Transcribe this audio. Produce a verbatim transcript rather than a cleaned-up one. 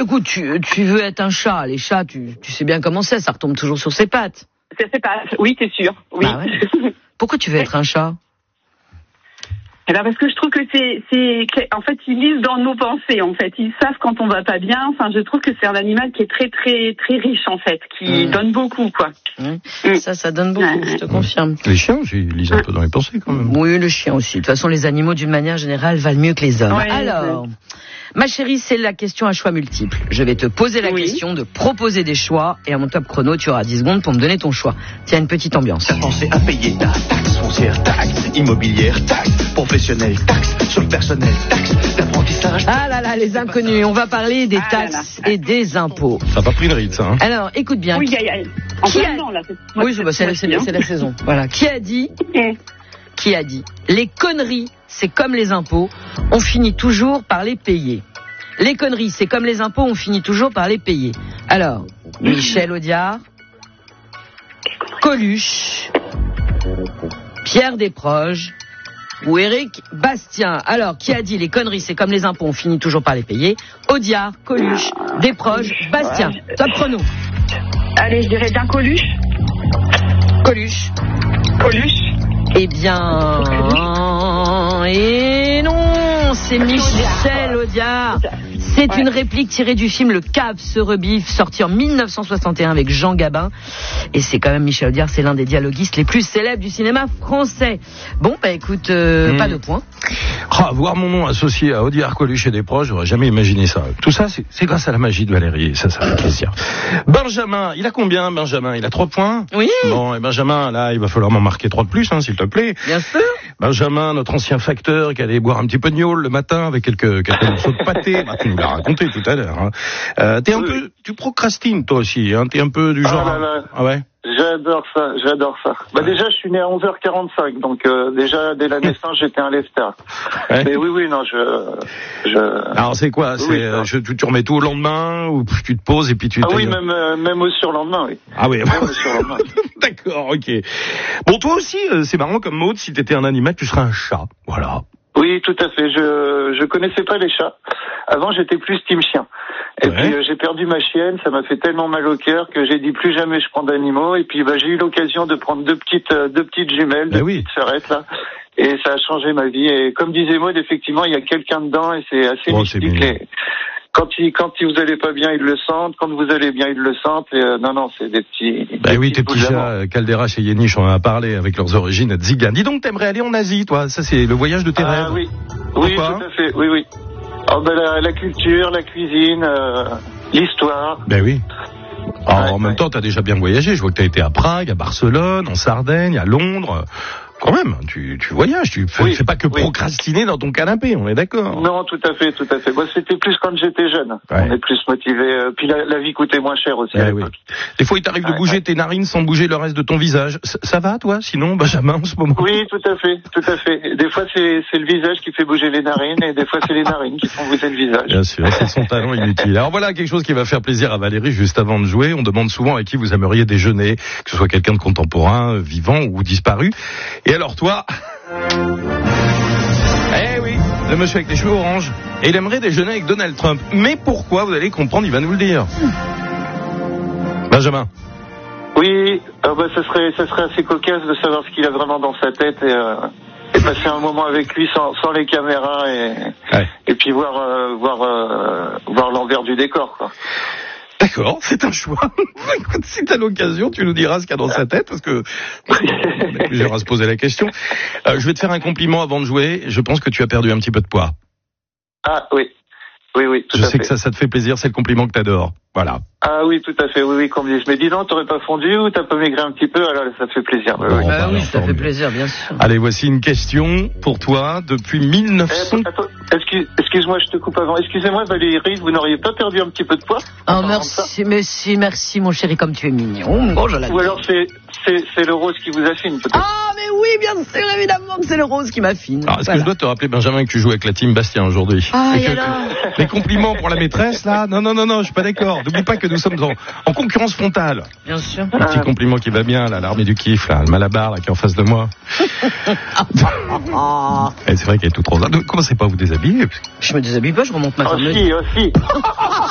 Écoute, tu, tu veux être un chat. Les chats, tu, tu sais bien comment c'est, ça retombe toujours sur ses pattes. Ça c'est pas. Oui, c'est sûr. Oui. Bah ouais. Pourquoi tu veux être un chat? Eh ben parce que je trouve que c'est, c'est, en fait, ils lisent dans nos pensées, en fait. Ils savent quand on va pas bien. Enfin, je trouve que c'est un animal qui est très, très, très riche, en fait, qui mmh. donne beaucoup, quoi. Mmh. Mmh. Ça, ça donne beaucoup, ouais. Je te confirme. Les chiens aussi, ils lisent un peu dans les pensées, quand même. Oui, le chien aussi. De toute façon, les animaux, d'une manière générale, valent mieux que les hommes. Ouais, Alors, ouais. ma chérie, c'est la question à choix multiples. Je vais te poser la oui. question de proposer des choix, et à mon top chrono, tu auras dix secondes pour me donner ton choix. Tiens, une petite ambiance. T'as pensé à payer ta taxe foncière, taxe immobilière, taxe professionnelle, taxe sur le personnel, taxe d'apprentissage. Ah là là, les inconnus, on va parler des taxes ah et des impôts. Ça n'a pas pris le rythme, ça. Hein. Alors, écoute bien. Oui, qui... en qui plein a... temps, là. C'est... Oui, c'est, c'est, c'est, c'est la saison. Voilà. Qui a dit Qui a dit les conneries, c'est comme les impôts, on finit toujours par les payer. Les conneries, c'est comme les impôts, on finit toujours par les payer. Alors, Michel Audiard, Coluche, Pierre Desproges ou Éric Bastien. Alors, qui a dit les conneries, c'est comme les impôts, on finit toujours par les payer? Audiard, Coluche, Desproges, Bastien. Top chrono. Allez, je dirais d'un Coluche. Coluche. Coluche. Eh bien... Et non, c'est Michel Audiard. C'est ouais. une réplique tirée du film Le Cave se rebiffe, sorti en mille neuf cent soixante et un avec Jean Gabin. Et c'est quand même Michel Audiard, c'est l'un des dialoguistes les plus célèbres du cinéma français. Bon, bah écoute, euh, mmh. pas de points. Ah, voir mon nom associé à Audiard, Coluche et Desproges, j'aurais jamais imaginé ça. Tout ça, c'est, c'est grâce à la magie de Valérie. Ça, ça fait plaisir. Benjamin, il a combien, Benjamin? Il a trois points? Oui. Bon, et Benjamin, là, il va falloir m'en marquer trois de plus, hein, s'il te plaît. Bien sûr. Benjamin, notre ancien facteur, qui allait boire un petit peu de gnôle le matin avec quelques, quelques morceaux de pâté. Bah, tu nous l'as raconté tout à l'heure. Hein. Euh, t'es un oui. peu, tu procrastines toi aussi. Hein, t'es un peu du genre. Ah là là. Ah ouais. J'adore ça, j'adore ça. Bah ouais. Déjà, je suis né à onze heures quarante-cinq, donc euh, déjà dès la naissance, j'étais un lester. Ouais. Mais oui, oui, non, je. je... Alors c'est quoi? C'est, oui, euh, je, tu, tu remets tout au lendemain ou tu te poses et puis tu. Ah oui, même euh, même au surlendemain, oui. Ah oui. Même au surlendemain. D'accord, ok. Bon, toi aussi, euh, c'est marrant comme mode. Si t'étais un animal, tu serais un chat. Voilà. Oui, tout à fait. Je je connaissais pas les chats. Avant, j'étais plus team chien. Et ouais. puis euh, j'ai perdu ma chienne, ça m'a fait tellement mal au cœur que j'ai dit plus jamais je prends d'animaux. Et puis bah, j'ai eu l'occasion de prendre deux petites euh, deux petites jumelles, deux oui. petites sœurettes là. Et ça a changé ma vie. Et comme disait Maud, effectivement, il y a quelqu'un dedans et c'est assez oh, mystique. Et quand il, quand vous allez pas bien, ils le sentent. Quand vous allez bien, ils le sentent. Et euh, non, non, c'est des petits. Bah des oui, petits tes petits chats, Caldera chez Yéniche, on en a parlé avec leurs origines à Tzigane. Dis donc, t'aimerais aller en Asie, toi? Ça, c'est le voyage de tes ah, rêves. Oui, Pourquoi? oui, tout à fait. Oui, oui. Oh, ben, la, la culture, la cuisine, euh, l'histoire. Ben oui. Alors, ouais, en même ouais. temps, t'as déjà bien voyagé. Je vois que t'as été à Prague, à Barcelone, en Sardaigne, à Londres. Quand même, tu, tu voyages, tu fais, oui, fais pas que oui. procrastiner dans ton canapé, on est d'accord? Non, tout à fait, tout à fait. Moi, c'était plus quand j'étais jeune. Ouais. On est plus motivé. Puis la, la vie coûtait moins cher aussi. Ouais, à oui. l'époque. Des fois, il t'arrive ouais, de bouger ouais. tes narines sans bouger le reste de ton visage. Ça, ça va, toi? Sinon, Benjamin, en ce moment? Oui, tout à fait, tout à fait. Des fois, c'est, c'est le visage qui fait bouger les narines, et des fois, c'est les narines qui font bouger le visage. Bien sûr, c'est son talent inutile. Alors voilà quelque chose qui va faire plaisir à Valérie juste avant de jouer. On demande souvent à qui vous aimeriez déjeuner, que ce soit quelqu'un de contemporain, vivant ou disparu. Et alors toi? Eh oui, le monsieur avec les cheveux orange. Et il aimerait déjeuner avec Donald Trump. Mais pourquoi? Vous allez comprendre, il va nous le dire. Benjamin. Oui, euh, bah, ça serait, ça serait assez cocasse de savoir ce qu'il a vraiment dans sa tête et, euh, et passer un moment avec lui sans, sans les caméras et, ouais. et puis voir, euh, voir, euh, voir l'envers du décor, quoi. D'accord, c'est un choix. Écoute, si t'as l'occasion, tu nous diras ce qu'il y a dans sa tête, parce que on a plusieurs à se poser la question. Euh, je vais te faire un compliment avant de jouer. Je pense que tu as perdu un petit peu de poids. Ah oui, oui, oui. Tout je à sais fait. que ça, ça te fait plaisir. C'est le compliment que t'adores. Voilà. Ah oui, tout à fait. Oui, oui. Qu'on me dise, mais dis donc, t'aurais pas fondu ou t'as pas maigri un petit peu? Alors ça fait plaisir. Bon, oui, bah, oui ça fait plaisir, bien sûr. Allez, voici une question pour toi depuis mille neuf cents. Eh, attends, excuse, excuse-moi, je te coupe avant. Excusez-moi, Valérie, vous n'auriez pas perdu un petit peu de poids? Oh, merci, merci, merci, mon chéri, comme tu es mignon. Bon, je Ou alors c'est, c'est, c'est le rose qui vous affine, peut-être. Ah, mais oui, bien sûr, évidemment que c'est le rose qui m'affine. Alors, est-ce voilà. que je dois te rappeler, Benjamin, que tu joues avec la team Bastien aujourd'hui? Ah, et et alors que, les compliments pour la maîtresse, là? Non, non, non, non, je suis pas d'accord. N'oublie pas que nous sommes en, en concurrence frontale. Bien sûr. Un petit compliment qui va bien, là, l'armée du kiff, là, le Malabar, là, qui est en face de moi. Et c'est vrai qu'elle est toute rose. Ne commencez pas à vous déshabiller. Je me déshabille pas, je remonte ma Oh si, oh si.